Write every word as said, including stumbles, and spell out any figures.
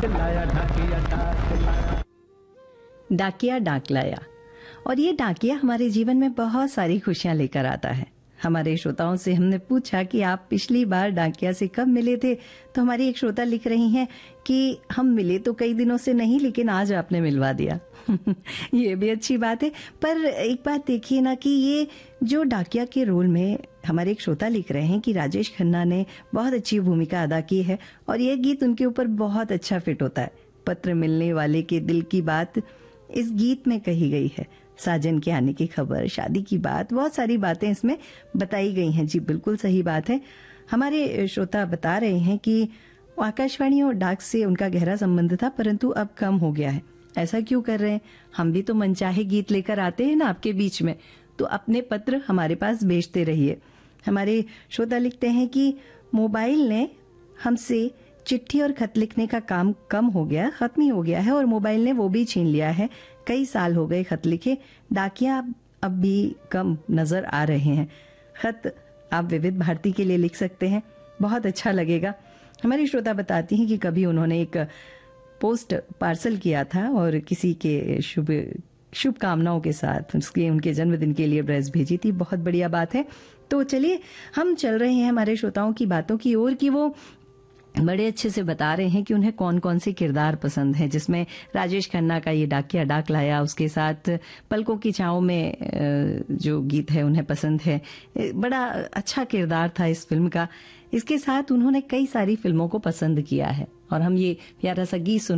डाक लाया, डाकिया डाक लाया। डाकिया डाक लाया। और ये डाकिया हमारे जीवन में बहुत सारी खुशियां लेकर आता है। हमारे श्रोताओं से हमने पूछा कि आप पिछली बार डाकिया से कब मिले थे, तो हमारी एक श्रोता लिख रही हैं कि हम मिले तो कई दिनों से नहीं, लेकिन आज आपने मिलवा दिया। ये भी अच्छी बात है। पर एक बात देखिए ना कि ये जो डाकिया के रोल में हमारे एक श्रोता लिख रहे हैं कि राजेश खन्ना ने बहुत अच्छी भूमिका अदा की है और ये गीत उनके ऊपर बहुत अच्छा फिट होता है। पत्र मिलने वाले के दिल की बात इस गीत में कही गई है। साजन के आने की खबर, शादी की बात, बहुत सारी बातें इसमें बताई गई हैं। जी बिल्कुल सही बात है। हमारे श्रोता बता रहे हैं कि आकाशवाणी और डाक से उनका गहरा संबंध था, परंतु अब कम हो गया है। ऐसा क्यों कर रहे हैं? हम भी तो मनचाहे गीत लेकर आते हैं ना आपके बीच में, तो अपने पत्र हमारे पास भेजते रहिए। हमारे श्रोता लिखते हैं कि मोबाइल ने हमसे चिट्ठी और खत लिखने का काम कम हो गया, खत्म ही हो गया है, और मोबाइल ने वो भी छीन लिया है। कई साल हो गए खत लिखे, डाकिया अब भी कम नजर आ रहे हैं। खत आप विविध भारती के लिए लिख सकते हैं, बहुत अच्छा लगेगा। हमारी श्रोता बताती हैं कि कभी उन्होंने एक पोस्ट पार्सल किया था और किसी के शुभ शुभकामनाओं के साथ उसके उनके जन्मदिन के लिए ड्रेस भेजी थी। बहुत बढ़िया बात है। तो चलिए हम चल रहे हैं हमारे श्रोताओं की बातों की ओर कि वो बड़े अच्छे से बता रहे हैं कि उन्हें कौन कौन से किरदार पसंद हैं, जिसमें राजेश खन्ना का ये डाकिया डाक लाया, उसके साथ पलकों की छांव में जो गीत है उन्हें पसंद है। बड़ा अच्छा किरदार था इस फिल्म का। इसके साथ उन्होंने कई सारी फिल्मों को पसंद किया है और हम ये प्यारा सा गीत सुन